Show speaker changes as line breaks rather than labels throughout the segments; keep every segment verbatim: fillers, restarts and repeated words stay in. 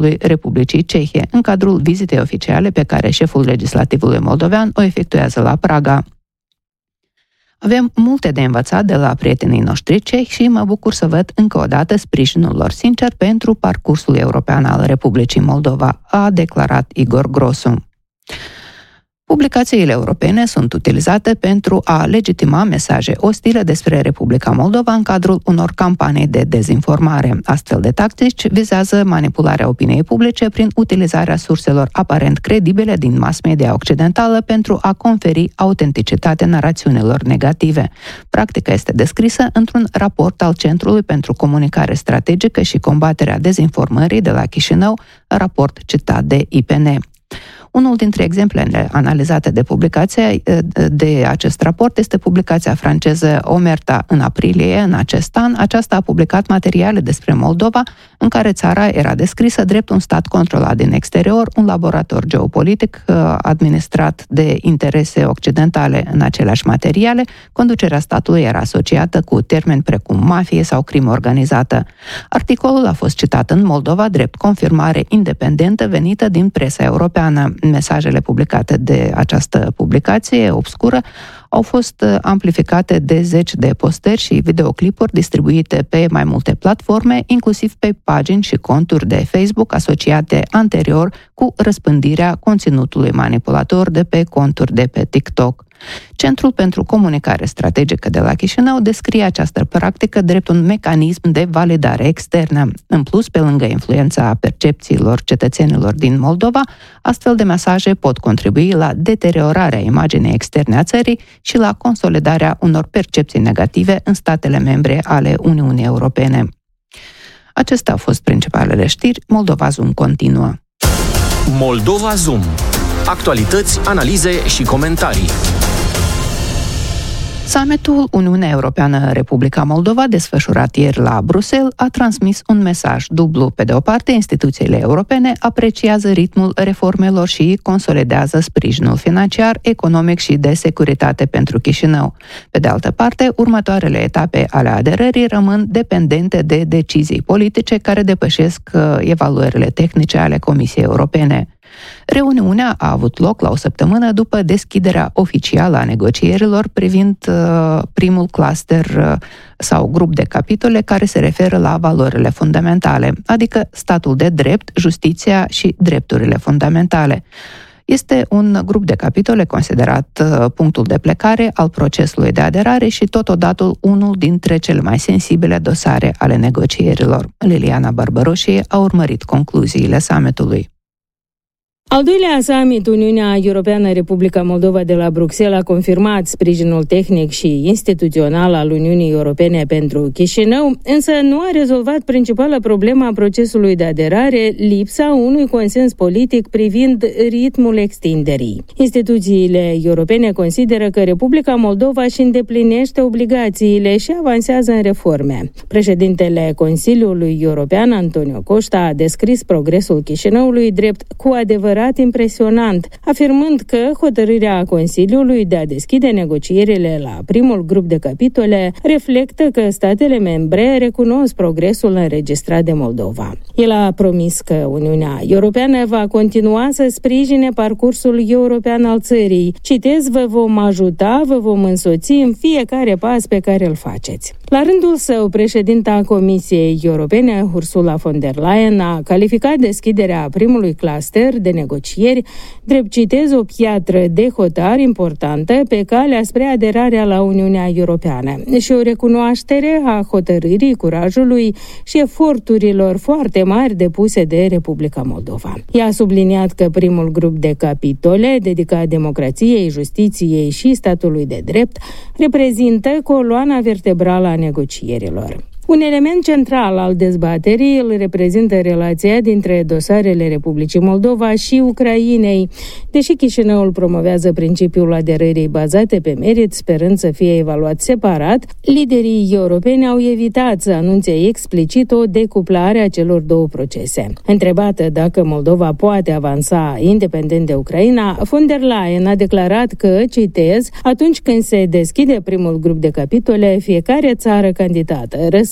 Parlamentului Republicii Cehe, în cadrul vizitei oficiale pe care șeful legislativului moldovean o efectuează la Praga. Avem multe de învățat de la prietenii noștri cehi și mă bucur să văd încă o dată sprijinul lor sincer pentru parcursul european al Republicii Moldova, a declarat Igor Grosu. Publicațiile europene sunt utilizate pentru a legitima mesaje ostile despre Republica Moldova în cadrul unor campanii de dezinformare. Astfel de tactici vizează manipularea opiniei publice prin utilizarea surselor aparent credibile din mass media occidentală pentru a conferi autenticitate narațiunilor negative. Practica este descrisă într-un raport al Centrului pentru Comunicare Strategică și Combaterea Dezinformării de la Chișinău, raport citat de I P N. Unul dintre exemplele analizate de publicația de acest raport este publicația franceză Omerta în aprilie în acest an. Aceasta a publicat materiale despre Moldova, în care țara era descrisă drept un stat controlat din exterior, un laborator geopolitic administrat de interese occidentale. În aceleași materiale, conducerea statului era asociată cu termeni precum mafie sau crimă organizată. Articolul a fost citat în Moldova drept confirmare independentă venită din presa europeană. Mesajele publicate de această publicație obscură au fost amplificate de zeci de postări și videoclipuri distribuite pe mai multe platforme, inclusiv pe pagini și conturi de Facebook asociate anterior cu răspândirea conținutului manipulator de pe conturi de pe TikTok. Centrul pentru Comunicare Strategică de la Chișinău descrie această practică drept un mecanism de validare externă. În plus, pe lângă influența percepțiilor cetățenilor din Moldova, astfel de mesaje pot contribui la deteriorarea imaginii externe a țării și la consolidarea unor percepții negative în statele membre ale Uniunii Europene. Acestea au fost principalele știri. Moldova Zoom continuă.
Moldova Zoom. Actualități, analize și comentarii.
Summitul Uniunea Europeană-Republica Moldova, desfășurat ieri la Bruxelles, a transmis un mesaj dublu. Pe de o parte, instituțiile europene apreciază ritmul reformelor și consolidează sprijinul financiar, economic și de securitate pentru Chișinău. Pe de altă parte, următoarele etape ale aderării rămân dependente de decizii politice care depășesc evaluările tehnice ale Comisiei Europene. Reuniunea a avut loc la o săptămână după deschiderea oficială a negocierilor privind uh, primul cluster uh, sau grup de capitole care se referă la valorile fundamentale, adică statul de drept, justiția și drepturile fundamentale. Este un grup de capitole considerat uh, punctul de plecare al procesului de aderare și totodată unul dintre cele mai sensibile dosare ale negocierilor. Liliana Barbăroșie a urmărit concluziile summitului.
Al doilea summit Uniunea Europeană-Republica Moldova de la Bruxelles a confirmat sprijinul tehnic și instituțional al Uniunii Europene pentru Chișinău, însă nu a rezolvat principala problemă a procesului de aderare, lipsa unui consens politic privind ritmul extinderii. Instituțiile europene consideră că Republica Moldova își îndeplinește obligațiile și avansează în reforme. Președintele Consiliului European, Antonio Costa, a descris progresul Chișinăului drept cu adevărat impresionant, afirmând că hotărârea Consiliului de a deschide negocierile la primul grup de capitole reflectă că statele membre recunosc progresul înregistrat de Moldova. El a promis că Uniunea Europeană va continua să sprijine parcursul european al țării. Citez, vă vom ajuta, vă vom însoți în fiecare pas pe care îl faceți. La rândul său, președinta Comisiei Europene, Ursula von der Leyen, a calificat deschiderea primului cluster de negocieri drept, citez, o piatră de hotar importantă pe calea spre aderarea la Uniunea Europeană și o recunoaștere a hotărârii, curajului și eforturilor foarte mari depuse de Republica Moldova. Ea a subliniat că primul grup de capitole dedicat democrației, justiției și statului de drept reprezintă coloana vertebrală a negocierilor. Un element central al dezbaterii îl reprezintă relația dintre dosarele Republicii Moldova și Ucrainei. Deși Chișinăul promovează principiul aderării bazate pe merit, sperând să fie evaluat separat, liderii europeni au evitat să anunțe explicit o decuplare a celor două procese. Întrebată dacă Moldova poate avansa independent de Ucraina, von der Leyen a declarat că, citez, atunci când se deschide primul grup de capitole, fiecare țară candidată răspunde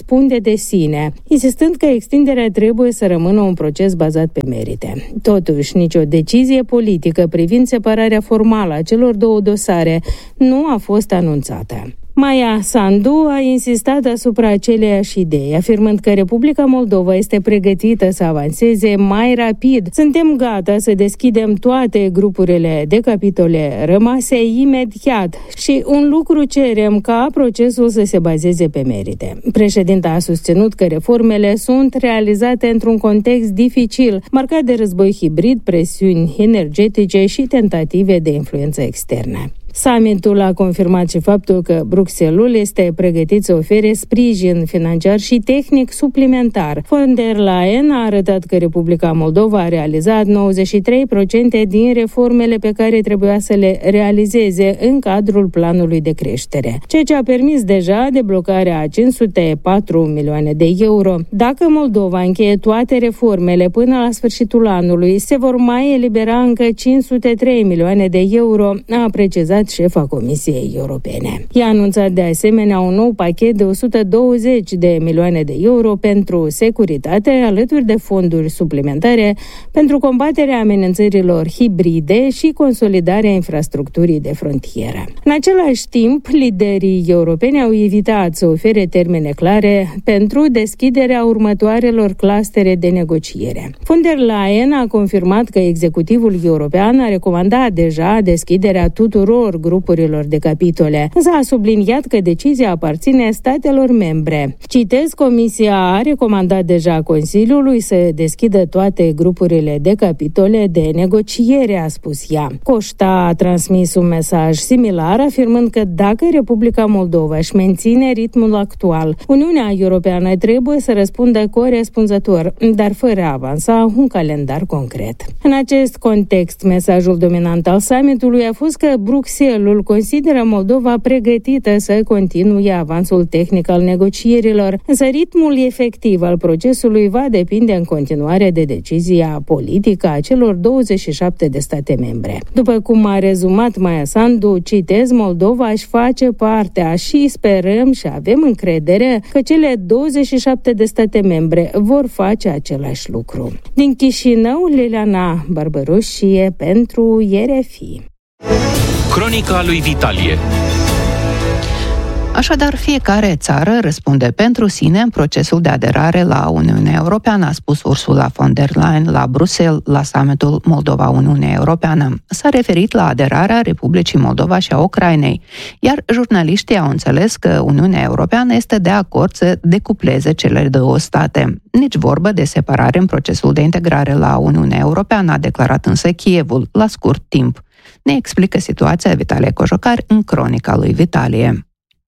răspunde de sine, insistând că extinderea trebuie să rămână un proces bazat pe merite. Totuși, nicio decizie politică privind separarea formală a celor două dosare nu a fost anunțată. Maia Sandu a insistat asupra aceleiași idei, afirmând că Republica Moldova este pregătită să avanseze mai rapid. Suntem gata să deschidem toate grupurile de capitole rămase imediat și un lucru cerem ca procesul să se bazeze pe merite. Președinta a susținut că reformele sunt realizate într-un context dificil, marcat de război hibrid, presiuni energetice și tentative de influență externă. Summitul a confirmat și faptul că Bruxelles este pregătit să ofere sprijin financiar și tehnic suplimentar. Von der Leyen a arătat că Republica Moldova a realizat nouăzeci și trei la sută din reformele pe care trebuia să le realizeze în cadrul planului de creștere, ceea ce a permis deja deblocarea a cinci sute patru milioane de euro. Dacă Moldova încheie toate reformele până la sfârșitul anului, se vor mai elibera încă cinci sute trei milioane de euro, a precizat șefa Comisiei Europene. I-a anunțat de asemenea un nou pachet de o sută douăzeci de milioane de euro pentru securitate, alături de fonduri suplimentare pentru combaterea amenințărilor hibride și consolidarea infrastructurii de frontieră. În același timp, liderii europeni au evitat să ofere termene clare pentru deschiderea următoarelor clustere de negociere. Von der Leyen a confirmat că executivul european a recomandat deja deschiderea tuturor grupurilor de capitole, însă a subliniat că decizia aparține statelor membre. Citez, Comisia a recomandat deja Consiliului să deschidă toate grupurile de capitole de negociere, a spus ea. Coșta a transmis un mesaj similar, afirmând că dacă Republica Moldova își menține ritmul actual, Uniunea Europeană trebuie să răspundă corespunzător, dar fără a avansa un calendar concret. În acest context, mesajul dominant al summitului a fost că Bruxelles Bruxelles consideră Moldova pregătită să continue avansul tehnic al negocierilor, însă ritmul efectiv al procesului va depinde în continuare de decizia politică a celor douăzeci și șapte de state membre. După cum a rezumat Maia Sandu, citez, Moldova își face partea și sperăm și avem încredere că cele douăzeci și șapte de state membre vor face același lucru. Din Chișinău, Liliana Barbărușie pentru R F I.
Cronica lui Vitalie.
Așadar, fiecare țară răspunde pentru sine în procesul de aderare la Uniunea Europeană, a spus Ursula von der Leyen la Bruxelles, la summitul Moldova-Uniunea Europeană. S-a referit la aderarea Republicii Moldova și a Ucrainei, iar jurnaliștii au înțeles că Uniunea Europeană este de acord să decupleze cele două state. Nici vorbă de separare în procesul de integrare la Uniunea Europeană, a declarat însă Kievul la scurt timp. Ne explică situația Vitalie Cojocar în cronica lui Vitalie.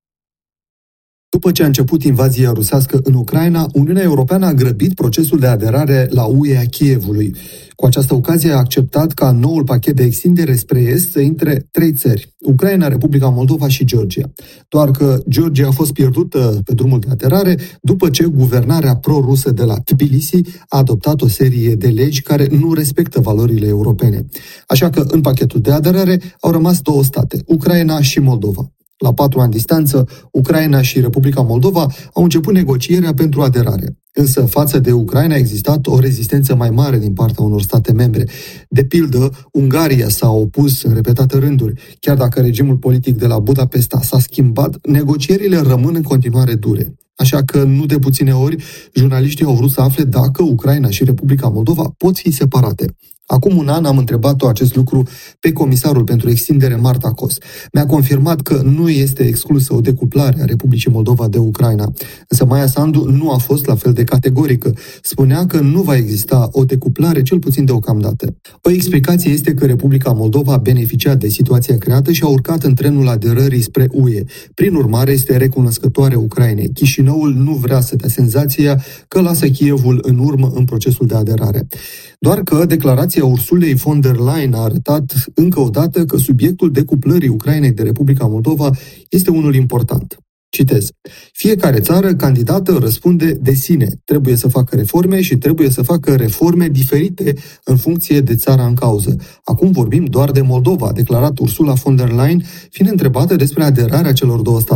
După ce a început invazia rusească în Ucraina, Uniunea Europeană a grăbit procesul de aderare la U E a Kievului. Cu această ocazie a acceptat ca noul pachet de extindere spre est să intre trei țări, Ucraina, Republica Moldova și Georgia. Doar că Georgia a fost pierdută pe drumul de aderare după ce guvernarea pro-rusă de la Tbilisi a adoptat o serie de legi care nu respectă valorile europene. Așa că în pachetul de aderare au rămas două state, Ucraina și Moldova. La patru ani distanță, Ucraina și Republica Moldova au început negocierea pentru aderare. Însă, față de Ucraina, a existat o rezistență mai mare din partea unor state membre. De pildă, Ungaria s-a opus în repetate rânduri. Chiar dacă regimul politic de la Budapesta s-a schimbat, negocierile rămân în continuare dure. Așa că, nu de puține ori, jurnaliștii au vrut să afle dacă Ucraina și Republica Moldova pot fi separate. Acum un an am întrebat-o acest lucru pe comisarul pentru extindere, Marta Kos. Mi-a confirmat că nu este exclusă o decuplare a Republicii Moldova de Ucraina. Însă Maia Sandu nu a fost la fel de categorică. Spunea că nu va exista o decuplare, cel puțin deocamdată. O explicație este că Republica Moldova a beneficiat de situația creată și a urcat în trenul aderării spre U E. Prin urmare, este recunoscătoare Ucrainei. Chișinăul nu vrea să dea senzația că lasă Kievul în urmă în procesul de aderare. Doar că declarația Ursulei von der Leyen a arătat încă o dată că subiectul decuplării Ucrainei de Republica Moldova este unul important. Citez. Fiecare țară candidată răspunde de sine. Trebuie să facă reforme și trebuie să facă reforme diferite în funcție de țara în cauză. Acum vorbim doar de Moldova, a declarat Ursula von der Leyen, fiind întrebată despre aderarea celor două state.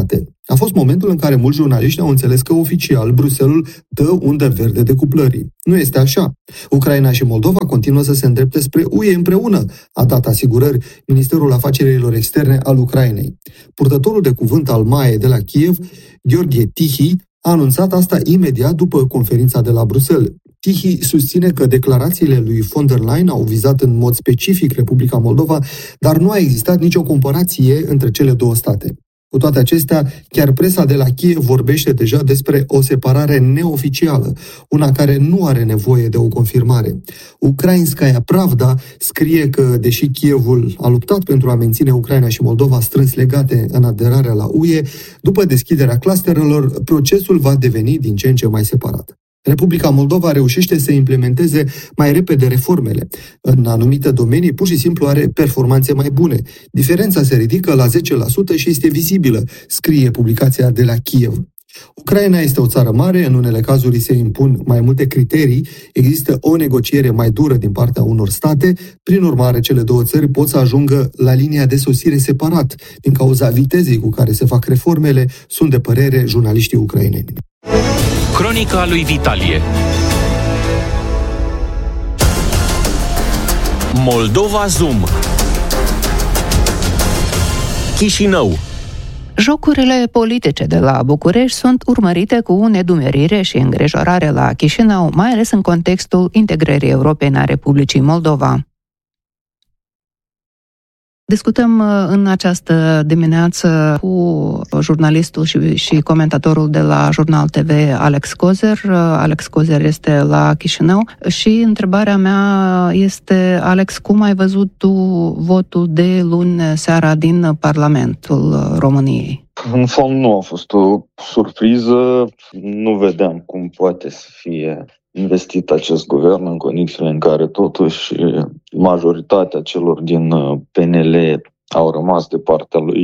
A fost momentul în care mulți jurnaliști au înțeles că oficial Bruxelles dă undă verde decuplării. Nu este așa. Ucraina și Moldova continuă să se îndrepte spre U E împreună, a dat asigurări Ministerul Afacerilor Externe al Ucrainei. Purtătorul de cuvânt al M A E de la Kiev, Gheorghe Tihi, a anunțat asta imediat după conferința de la Bruxelles. Tihi susține că declarațiile lui von der Leyen au vizat în mod specific Republica Moldova, dar nu a existat nicio comparație între cele două state. Cu toate acestea, chiar presa de la Kiev vorbește deja despre o separare neoficială, una care nu are nevoie de o confirmare. Ukrainskaya Pravda scrie că, deși Kievul a luptat pentru a menține Ucraina și Moldova strâns legate în aderarea la U E, după deschiderea clusterelor, procesul va deveni din ce în ce mai separat. Republica Moldova reușește să implementeze mai repede reformele. În anumite domenii, pur și simplu are performanțe mai bune. Diferența se ridică la zece la sută și este vizibilă, scrie publicația de la Kiev. Ucraina este o țară mare, în unele cazuri se impun mai multe criterii, există o negociere mai dură din partea unor state, prin urmare cele două țări pot să ajungă la linia de sosire separat, din cauza vitezei cu care se fac reformele, sunt de părere jurnaliștii ucraineni.
Cronica lui Vitalie. Moldova Zoom. Chișinău.
Jocurile politice de la București sunt urmărite cu nedumerire și îngrijorare la Chișinău, mai ales în contextul integrării europene a Republicii Moldova. Discutăm în această dimineață cu jurnalistul și, și comentatorul de la Jurnal T V, Alex Cozer. Alex Cozer este la Chișinău și întrebarea mea este, Alex, cum ai văzut tu votul de luni seara din Parlamentul României?
În fond nu a fost o surpriză, nu vedeam cum poate să fie investit acest guvern în condițiile în care totuși majoritatea celor din P N L au rămas de partea lui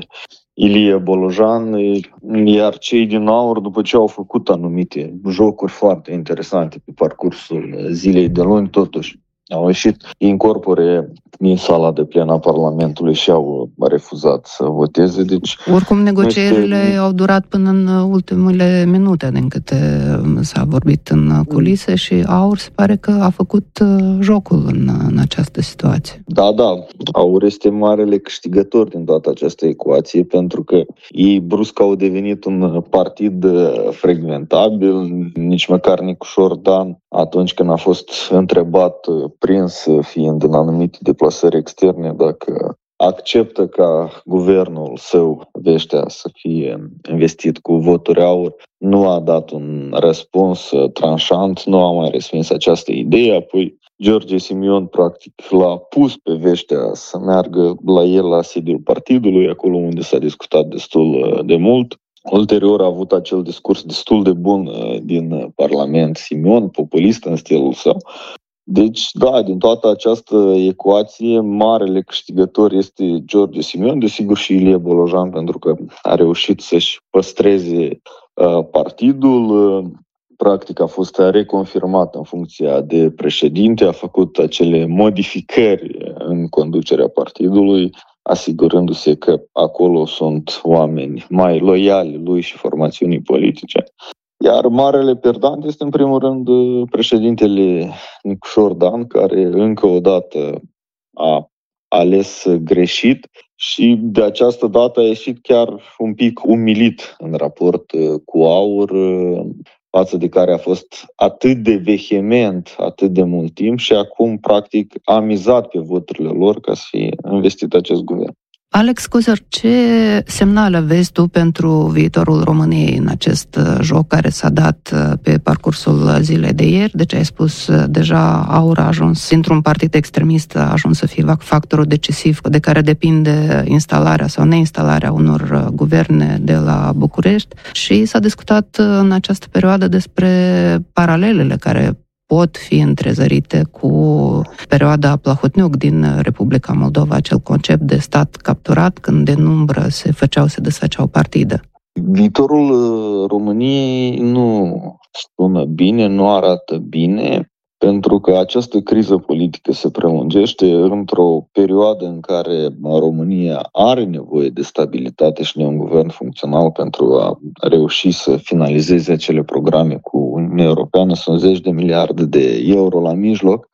Ilie Bolojan, iar cei din AUR, după ce au făcut anumite jocuri foarte interesante pe parcursul zilei de luni, totuși au ieșit incorpore din sala de plen a Parlamentului și au refuzat să voteze. Deci,
oricum, negocierile este... au durat până în ultimele minute, din câte s-a vorbit în culise, și AUR se pare că a făcut jocul în, în această situație.
Da, da. AUR este marele câștigător din toată această ecuație, pentru că ei brusc au devenit un partid frecventabil, nici măcar Nicu Șordan, atunci când a fost întrebat, prins fiind în anumite deplasări externe, dacă acceptă ca guvernul său, Veștea, să fie investit cu voturi AUR, nu a dat un răspuns tranșant, nu a mai respins această idee. Apoi George Simion practic l-a pus pe Veștea să meargă la el la sediul partidului, acolo unde s-a discutat destul de mult. Ulterior a avut acel discurs destul de bun din Parlament, Simion, populist în stilul său. Deci, da, din toată această ecuație, marele câștigător este George Simion, desigur și Ilie Bolojan, pentru că a reușit să-și păstreze uh, partidul. Uh, practic a fost reconfirmat în funcția de președinte, a făcut acele modificări în conducerea partidului, asigurându-se că acolo sunt oameni mai loiali lui și formațiunii politice. Iar marele perdant este în primul rând președintele Nicu Șordan, care încă o dată a ales greșit și de această dată a ieșit chiar un pic umilit în raport cu AUR, față de care a fost atât de vehement, atât de mult timp, și acum practic a mizat pe voturile lor ca să fie investit acest guvern.
Alex Cozer, ce semnale vezi tu pentru viitorul României în acest joc care s-a dat pe parcursul zilei de ieri? Deci ai spus deja, AUR a ajuns, dintr-un partid extremist, a ajuns să fie factorul decisiv de care depinde instalarea sau neinstalarea unor guverne de la București, și s-a discutat în această perioadă despre paralelele care pot fi întrezărite cu perioada Plahotniuc din Republica Moldova, acel concept de stat capturat, când în umbră se făceau, se desfăceau partide.
Viitorul României nu sună bine, nu arată bine. pentru că această criză politică se prelungește într-o perioadă în care România are nevoie de stabilitate și de un guvern funcțional pentru a reuși să finalizeze acele programe cu Uniunea Europeană. Sunt zeci de miliarde de euro la mijloc.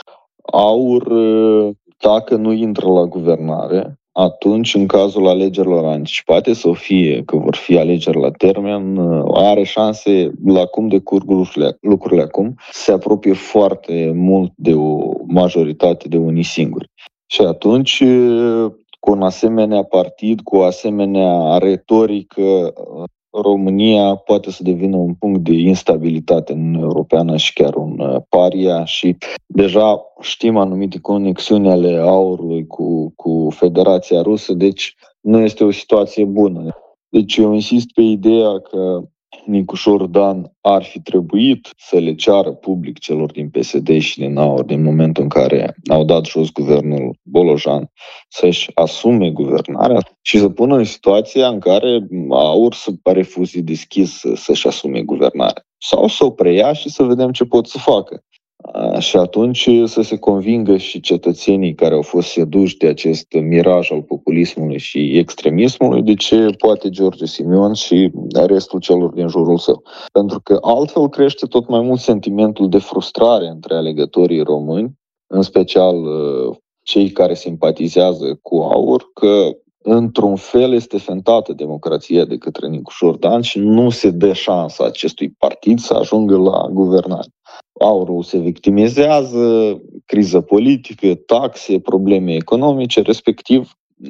AUR, dacă nu intră la guvernare, atunci, în cazul alegerilor anticipate, sau fie că vor fi alegeri la termen, are șanse, la cum decurg lucrurile, lucrurile acum, se apropie foarte mult de o majoritate de unii singuri. Și atunci, cu un asemenea partid, cu o asemenea retorică, România poate să devină un punct de instabilitate în Uniunea Europeană și chiar un paria și deja știm anumite conexiuni ale AUR-ului cu, cu Federația Rusă, deci nu este o situație bună. Deci eu insist pe ideea că Nicușor Dan ar fi trebuit să le ceară public celor din P S D și din AUR din momentul în care au dat jos guvernul Bolojan să-și asume guvernarea și să pună în situația în care AUR să refuze deschis să-și asume guvernarea. Sau să o preia și să vedem ce pot să facă. Și atunci să se convingă și cetățenii care au fost seduși de acest miraj al populismului și extremismului de ce poate George Simion și restul celor din jurul său. Pentru că altfel crește tot mai mult sentimentul de frustrare între alegătorii români, în special cei care simpatizează cu AUR, că într-un fel este fentată democrația de către Nicușor Dan și nu se dă șansa acestui partid să ajungă la guvernare. AUR-ul se victimizează, criză politică, taxe, probleme economice, respectiv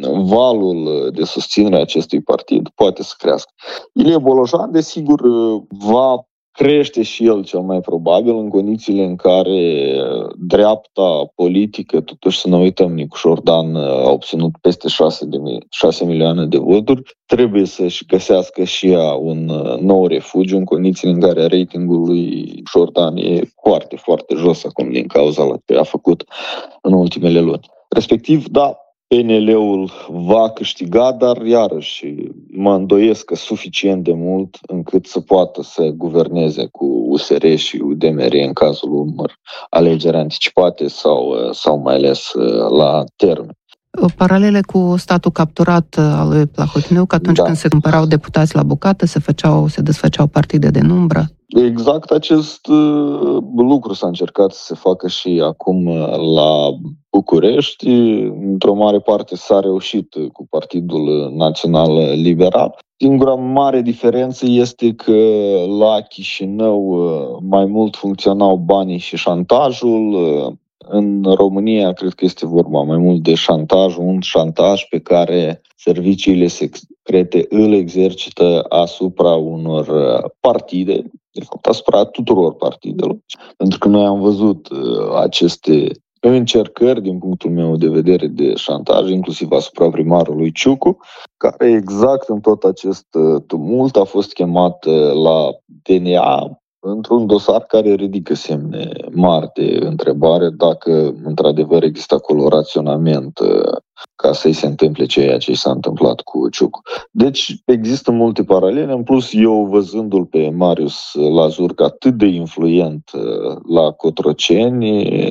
valul de susținere a acestui partid poate să crească. Ilie Bolojan, desigur, va crește și el cel mai probabil în condițiile în care dreapta politică, totuși să ne uităm, Nicușor Dan a obținut peste șase milioane de voturi, trebuie să-și găsească și ea un nou refugiu în condițiile în care ratingul lui Nicușor Dan e foarte, foarte jos acum din cauza la ce a făcut în ultimele luni. Respectiv, da, P N L-ul va câștiga, dar iarăși mă îndoiesc că suficient de mult încât să poată să guverneze cu U S R și U D M R în cazul unor alegeri anticipate sau, sau mai ales la termen.
Paralele cu statul capturat al lui Plahotniuc, atunci da. Când se cumpărau deputați la bucată, se, făceau, se desfăceau partide de umbră.
Exact acest uh, lucru s-a încercat să se facă și acum la București. Într-o mare parte s-a reușit cu Partidul Național Liberal. Singura mare diferență este că la Chișinău mai mult funcționau banii și șantajul. În România cred că este vorba mai mult de șantaj, un șantaj pe care serviciile secrete îl exercită asupra unor partide, de fapt asupra tuturor partidelor. Pentru că noi am văzut aceste încercări, din punctul meu de vedere, de șantaj, inclusiv asupra primarului Ciucu, care exact în tot acest tumult a fost chemat la D N A într-un dosar care ridică semne mari de întrebare dacă într-adevăr există acolo raționament ca să-i se întâmple ceea ce i s-a întâmplat cu Ciucu. Deci există multe paralele. În plus, eu văzându-l pe Marius Lazurcă atât de influent la Cotroceni,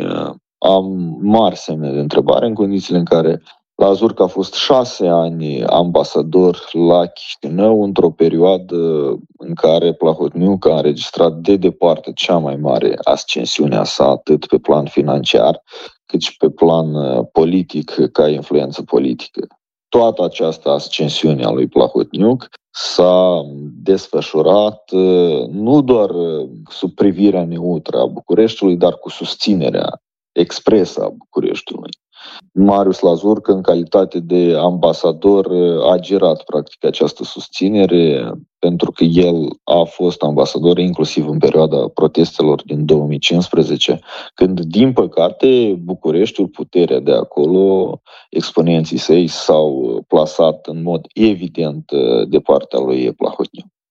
am mari semne de întrebare în condițiile în care Lazurcă a fost șase ani ambasador la Chișinău într-o perioadă în care Plahotniuc a înregistrat de departe cea mai mare ascensiune a sa, atât pe plan financiar, cât și pe plan politic, ca influență politică. Toată această ascensiune a lui Plahotniuc s-a desfășurat nu doar sub privirea neutră a Bucureștiului, dar cu susținerea expresă a Bucureștiului. Marius Lazurcă, în calitate de ambasador, a girat practic această susținere pentru că el a fost ambasador inclusiv în perioada protestelor din două mii cincisprezece, când, din păcate, Bucureștiul, puterea de acolo, exponenții săi s-au plasat în mod evident de partea lui Plahotniuc.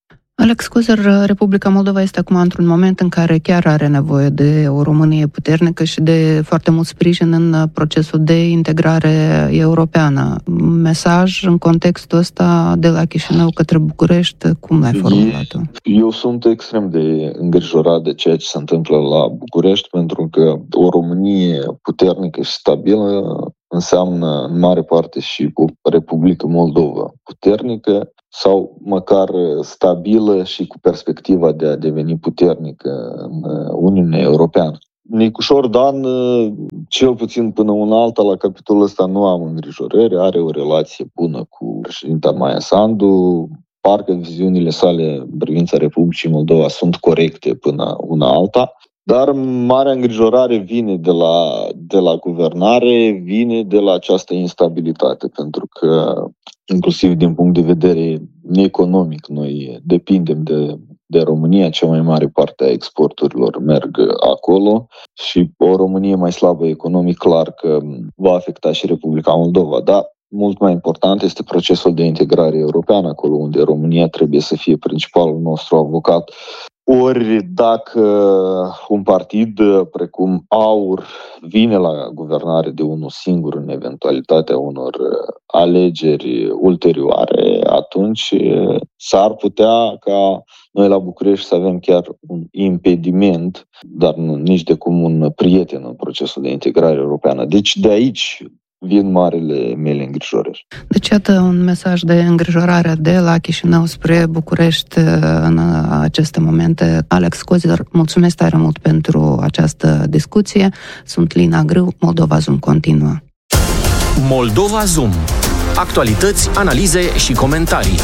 Alex Kozer, Republica Moldova este acum într-un moment în care chiar are nevoie de o Românie puternică și de foarte mult sprijin în procesul de integrare europeană. Mesaj în contextul ăsta de la Chișinău către București, cum l-ai formulat-o?
Eu sunt extrem de îngrijorat de ceea ce se întâmplă la București, pentru că o Românie puternică și stabilă înseamnă în mare parte și o Republică Moldova puternică, sau măcar stabilă și cu perspectiva de a deveni puternică în Uniunea Europeană. Nicușor Dan, cel puțin până una alta, la capitolul ăsta nu am îngrijorări, are o relație bună cu președinta Maia Sandu, parcă viziunile sale în privința Republicii Moldova sunt corecte până una alta, dar marea îngrijorare vine de la, de la guvernare, vine de la această instabilitate, pentru că inclusiv din punct de vedere economic noi depindem de, de România, cea mai mare parte a exporturilor merg acolo și o Românie mai slabă economic clar că va afecta și Republica Moldova, dar mult mai important este procesul de integrare europeană, acolo unde România trebuie să fie principalul nostru avocat. Ori dacă un partid precum AUR vine la guvernare de unul singur în eventualitatea unor alegeri ulterioare, atunci s-ar putea ca noi la București să avem chiar un impediment, dar nu, nici de cum un prieten în procesul de integrare europeană. Deci de aici vin marele mele îngrijorări.
Deci, iată un mesaj de îngrijorare de la Chișinău spre București în aceste momente. Alex Kozer, mulțumesc tare mult pentru această discuție. Sunt Lina Grâu, Moldova Zoom continuă.
Moldova Zoom. Actualități, analize și comentarii.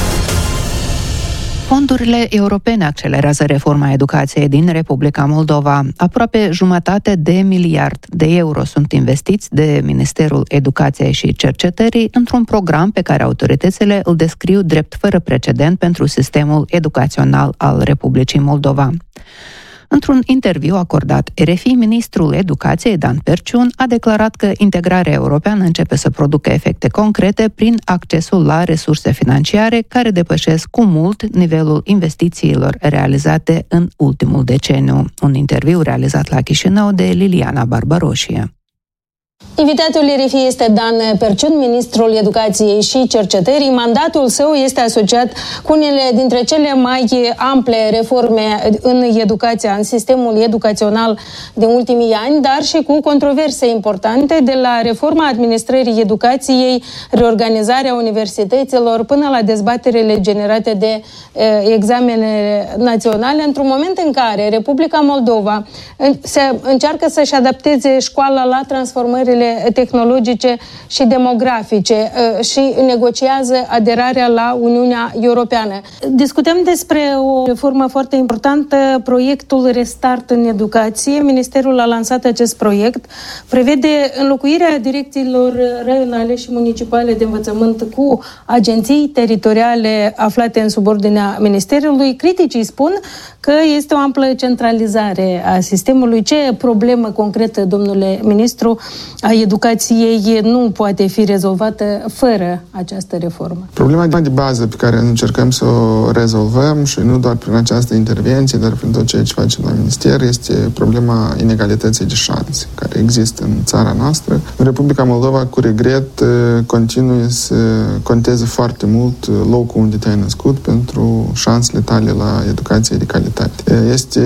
Fondurile europene accelerează reforma educației din Republica Moldova. Aproape jumătate de miliard de euro sunt investiți de Ministerul Educației și Cercetării într-un program pe care autoritățile îl descriu drept fără precedent pentru sistemul educațional al Republicii Moldova. Într-un interviu acordat R F I, ministrul Educației, Dan Perciun, a declarat că integrarea europeană începe să producă efecte concrete prin accesul la resurse financiare care depășesc cu mult nivelul investițiilor realizate în ultimul deceniu. Un interviu realizat la Chișinău de Liliana Barbaroșie.
Invitatul R F I este Dan Perciun, ministrul Educației și Cercetării. Mandatul său este asociat cu unele dintre cele mai ample reforme în educația, în sistemul educațional din ultimii ani, dar și cu controverse importante, de la reforma administrării educației, reorganizarea universităților, până la dezbaterele generate de eh, examenele naționale, într-un moment în care Republica Moldova se încearcă să-și adapteze școala la transformările tehnologice și demografice și negociază aderarea la Uniunea Europeană. Discutăm despre o reformă foarte importantă, proiectul Restart în Educație. Ministerul a lansat acest proiect. Prevede înlocuirea direcțiilor raionale și municipale de învățământ cu agenții teritoriale aflate în subordinea Ministerului. Criticii spun că este o amplă centralizare a sistemului. Ce problemă concretă, domnule ministru, a educației nu poate fi rezolvată fără această reformă?
Problema de bază pe care încercăm să o rezolvăm, și nu doar prin această intervenție, dar prin tot ceea ce facem la Minister, este problema inegalității de șanse care există în țara noastră. În Republica Moldova, cu regret, continuă să conteze foarte mult locul unde te-ai născut pentru șansele tale la educație de calitate. Este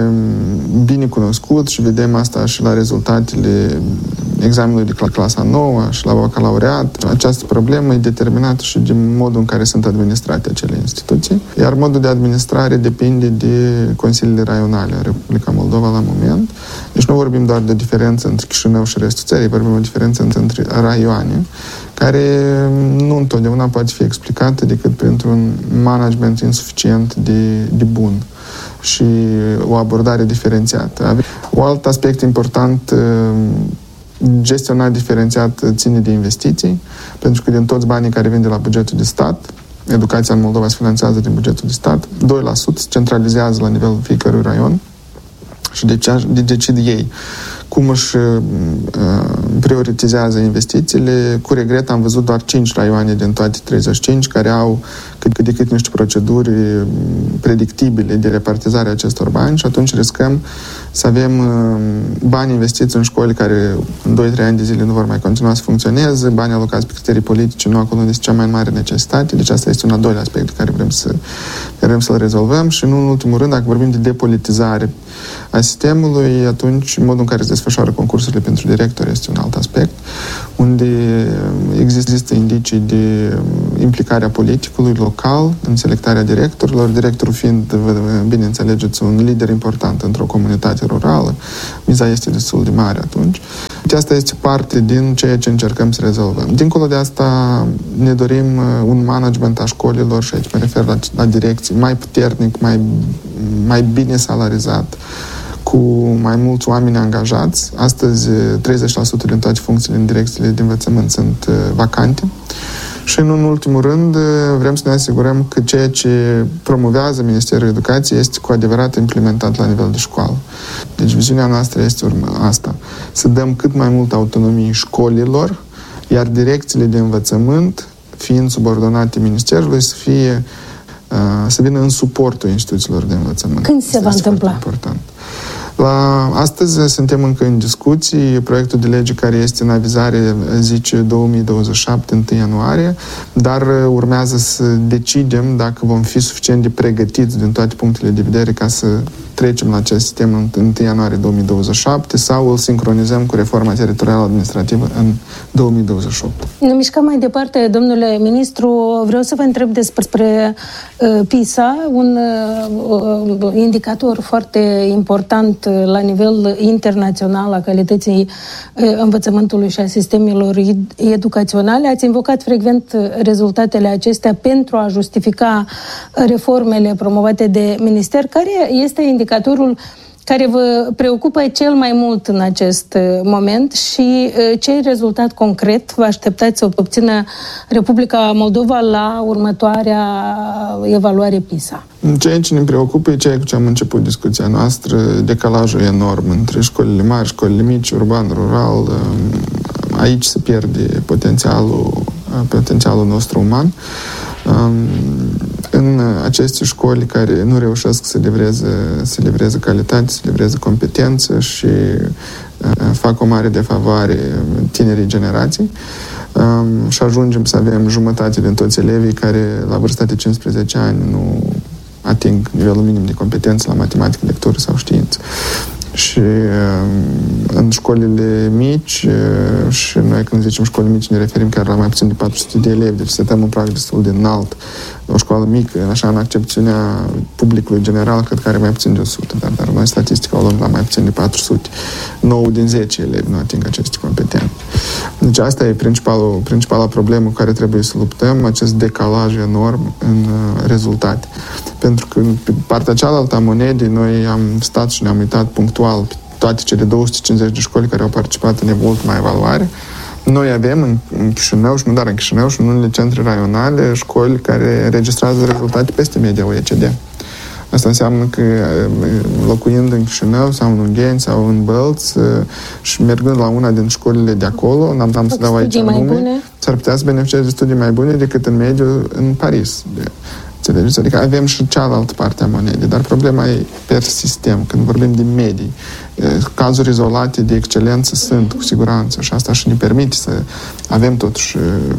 bine cunoscut și vedem asta și la rezultatele examenului de clasa nouă și la bacalaureat. Această problemă e determinată și de modul în care sunt administrate acele instituții, iar modul de administrare depinde de consiliile raionale în Republica Moldova la moment. Deci nu vorbim doar de diferență între Chișinău și restul țării, vorbim de diferență între raioane, care nu întotdeauna poate fi explicată decât printr-un management insuficient de, de bun și o abordare diferențiată. Un alt aspect important, gestionat diferențiat, ține de investiții, pentru că din toți banii care vin de la bugetul de stat, educația în Moldova se finanțează din bugetul de stat, doi la sută se centralizează la nivelul fiecărui raion, și de ce de decid ei cum își uh, prioritizează investițiile. Cu regret am văzut doar cinci raioane din toate treizeci și cinci care au cât de cât niște proceduri predictibile de repartizare a acestor bani și atunci riscăm să avem uh, bani investiți în școli care în doi trei ani de zile nu vor mai continua să funcționeze, bani alocați pe criterii politice, nu acolo unde este cea mai mare necesitate. Deci asta este un al doilea aspect pe care vrem, să, vrem să-l rezolvăm și nu în ultimul rând, dacă vorbim de depolitizare a sistemului, atunci modul în care se desfășoară concursurile pentru directori este un alt aspect, unde există indicii de implicarea politicului local în selectarea directorilor, directorul fiind, bine înțelegeți, un lider important într-o comunitate rurală, miza este destul de mare atunci. Asta este parte din ceea ce încercăm să rezolvăm. Dincolo de asta ne dorim un management a școlilor, și aici mă refer la, la direcții, mai puternic, mai, mai bine salarizat, cu mai mulți oameni angajați. Astăzi, treizeci la sută din toate funcțiile în direcțiile de învățământ sunt vacante. Și, în ultimul rând, vrem să ne asigurăm că ceea ce promovează Ministerul Educației este cu adevărat implementat la nivel de școală. Deci, viziunea noastră este urmă asta. Să dăm cât mai multă autonomie școlilor, iar direcțiile de învățământ, fiind subordonate Ministerului, să fie să vină în suportul instituțiilor de învățământ.
Când se va întâmpla?
Important. La, astăzi suntem încă în discuții. Proiectul de lege care este în avizare zice două mii douăzeci și șapte, întâi ianuarie, dar urmează să decidem dacă vom fi suficient de pregătiți din toate punctele de vedere ca să trecem la acest sistem în întâi ianuarie două mii douăzeci și șapte sau îl sincronizăm cu reforma teritorială administrativă în două mii douăzeci și opt.
Ne mișcăm mai departe, domnule ministru. Vreau să vă întreb despre uh, PISA, un uh, indicator foarte important la nivel internațional a calității uh, învățământului și a sistemelor educaționale. Ați invocat frecvent rezultatele acestea pentru a justifica reformele promovate de minister. Care este indicatorul care vă preocupă cel mai mult în acest moment și ce rezultat concret vă așteptați să obțină Republica Moldova la următoarea evaluare PISA?
Ceea ce ne preocupă e ceea cu ce am început discuția noastră, decalajul enorm între școlile mari, școlile mici, urban, rural. Aici se pierde potențialul, potențialul nostru uman. În aceste școli care nu reușesc să livreze, să livreze calitate, să livreze competență și fac o mare defavoare tinerii generații, și ajungem să avem jumătate din toți elevii care la vârsta de cincisprezece ani nu ating nivelul minim de competență la matematică, lectură sau știință. Și în școlile mici, și noi când zicem școli mici ne referim chiar la mai puțin de patru sute de elevi, deci setăm un prag destul de înalt. O școală mică, așa, în accepțiunea publicului general, cred că are mai puțin de o sută, dar, dar noi statistica o luăm la mai puțin de patru sute. nouă din zece elevi nu ating aceste competențe. Deci asta e principalul, principala problemă cu care trebuie să luptăm, acest decalaj enorm în uh, rezultate. Pentru că pe partea cealaltă a monedii noi am stat și ne-am uitat punctual pe toate cele două sute cincizeci de școli care au participat în ultima evaluare. Noi avem în, în Chișinău, și nu doar în Chișinău, și în unele centre raionale, școli care înregistrează rezultate peste media O E C D. Asta înseamnă că locuind în Chișinău sau în Ungheni sau în Bălți și mergând la una din școlile de acolo, n-am am să dau aici nume, s-ar putea să beneficieze de studii mai bune decât în mediu în Paris. Înțelegeți? Adică avem și cealaltă parte a monedei, dar problema e per sistem, când vorbim de medii. Cazuri izolate de excelență sunt, cu siguranță, și asta și ne permite să avem totuși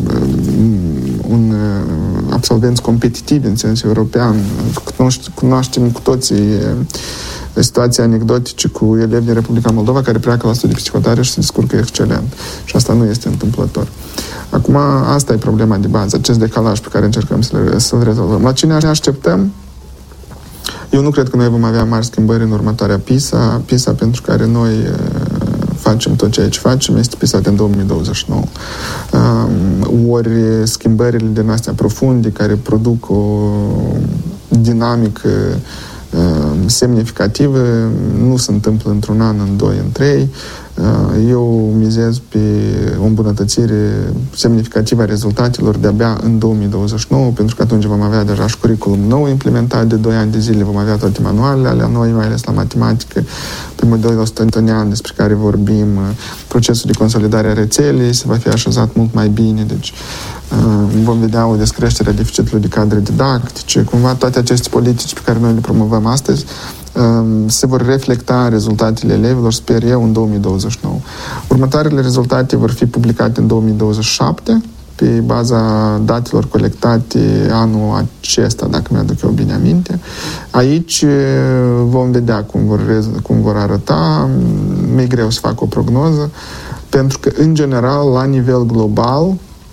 un absolvenți competitivi în sens european. Cunoaștem cu toții situații anecdotice cu elevi din Republica Moldova care pleacă la studii psihotare și se descurcă excelent. Și asta nu este întâmplător. Acum, asta e problema de bază, acest decalaj pe care încercăm să-l, să-l rezolvăm. La cine ne așteptăm? Eu nu cred că noi vom avea mari schimbări în următoarea PISA. PISA pentru care noi facem tot ceea ce facem este PISA în două mii douăzeci și nouă. Ori schimbările din astea profunde care produc o dinamică semnificativă nu se întâmplă într-un an, în doi, în trei. Eu mizez pe o îmbunătățire semnificativă a rezultatelor de-abia în două mii douăzeci și nouă, pentru că atunci vom avea deja și curriculum nou implementat de doi ani de zile, vom avea toate manualele alea noi, mai ales la matematică, pe modelul ostonian despre care vorbim, procesul de consolidare a rețelei se va fi așezat mult mai bine, deci vom vedea o descreștere a deficitului de cadre didactice, cumva toate aceste politici pe care noi le promovăm astăzi se vor reflecta în rezultatele elevilor, sper eu, în două mii douăzeci și nouă. Următoarele rezultate vor fi publicate în două mii douăzeci și șapte, pe baza datelor colectate anul acesta, dacă mi-aduc eu bine aminte. Aici vom vedea cum vor, cum vor arăta. Mi-e greu să fac o prognoză, pentru că, în general, la nivel global,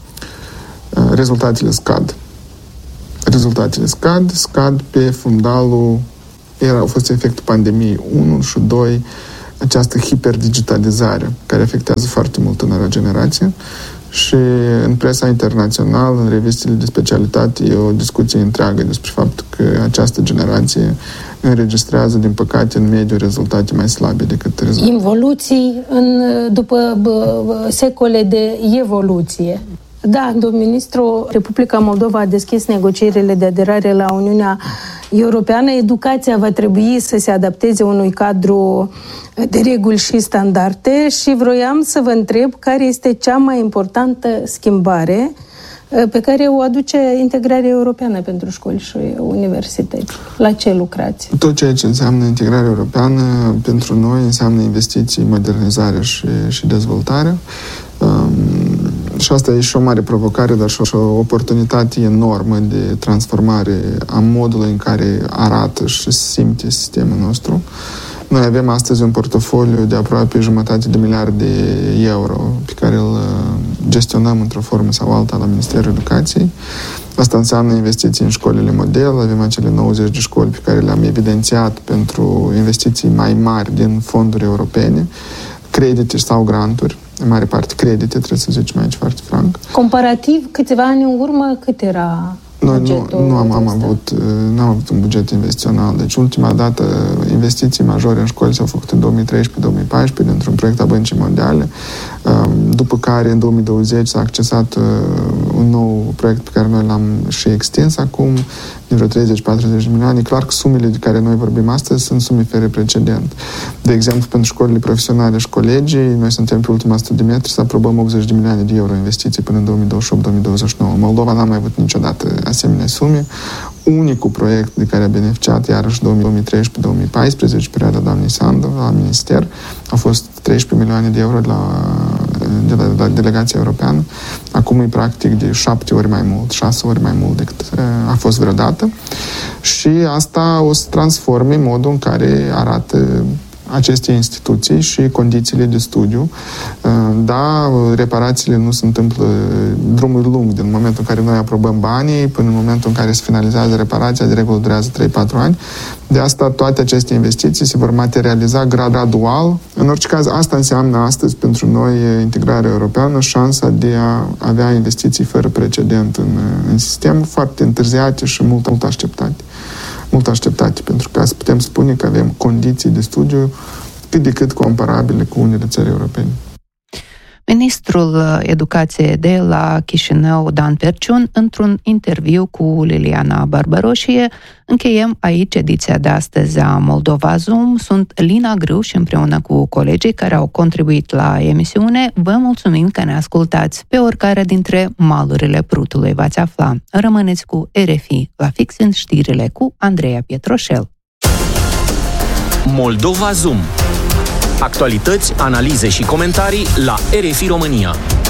rezultatele scad. Rezultatele scad, scad pe fundalul Era, a fost efectul pandemiei unu și doi, această hiperdigitalizare care afectează foarte mult tânăra generație și în presa internațională, în revistele de specialitate, e o discuție întreagă despre faptul că această generație înregistrează, din păcate, în mediu rezultate mai slabe decât rezultate.
Involuții în, după bă, secole de evoluție. Da, domnul ministru, Republica Moldova a deschis negocierile de aderare la Uniunea Europeană. Educația va trebui să se adapteze unui cadru de reguli și standarde și vroiam să vă întreb care este cea mai importantă schimbare pe care o aduce integrarea europeană pentru școli și universități. La ce lucrați?
Tot ceea ce înseamnă integrarea europeană pentru noi înseamnă investiții, modernizare și, și dezvoltare. Um, și asta e și o mare provocare, dar și o oportunitate enormă de transformare a modului în care arată și simte sistemul nostru. Noi avem astăzi un portofoliu de aproape jumătate de miliarde de euro pe care îl gestionăm într-o formă sau alta la Ministerul Educației. Asta înseamnă investiții în școlile model. Avem acele nouăzeci de școli pe care le-am evidențiat pentru investiții mai mari din fonduri europene, credite sau granturi. În mare parte credite, trebuie să zicem aici foarte franc.
Comparativ, câțiva ani în urmă, cât era
Noi nu, nu am, am avut, nu am avut un buget investițional. Deci, ultima dată, investiții majore în școli s-au făcut în două mii treisprezece două mii paisprezece, dintr-un proiect a Băncii Mondiale, după care, în două mii douăzeci, s-a accesat un nou proiect pe care noi l-am și extins acum, din vreo treizeci patruzeci de milioane. E clar că sumele de care noi vorbim astăzi sunt sume fără precedent. De exemplu, pentru școlile profesionale și colegii, noi suntem pe ultima sută de metri să aprobăm optzeci de milioane de euro investiții până în două mii douăzeci și opt două mii douăzeci și nouă. Moldova n-a mai avut niciodată asemenea sume. Unicul proiect de care a beneficiat, iarăși două mii treisprezece două mii paisprezece, perioada doamnei Sandu, la minister, a fost treisprezece milioane de euro de la, de la, de la delegația europeană. Acum e practic de șapte ori mai mult, șase ori mai mult decât a fost vreodată. Și asta o să transforme modul în care arată aceste instituții și condițiile de studiu. Da, reparațiile nu se întâmplă, drumul lung, din momentul în care noi aprobăm banii până în momentul în care se finalizează reparația, de regulă durează trei patru ani. De asta toate aceste investiții se vor materializa gradual. În orice caz, asta înseamnă astăzi pentru noi integrarea europeană, șansa de a avea investiții fără precedent în, în sistem, foarte întârziate și mult, mult așteptate. mult așteptate, pentru că să putem spune că avem condiții de studiu cât de cât comparabile cu unele țări europene.
Ministrul Educației de la Chișinău, Dan Perciun, într-un interviu cu Liliana Barbăroșie. Încheiem aici ediția de astăzi a Moldova Zoom. Sunt Lina Grâu și împreună cu colegii care au contribuit la emisiune, vă mulțumim că ne ascultați. Pe oricare dintre malurile Prutului v-ați afla. Rămâneți cu R F I la fix în știrile cu Andreea Pietroșel.
Moldova Zoom. Actualități, analize și comentarii la R F I România.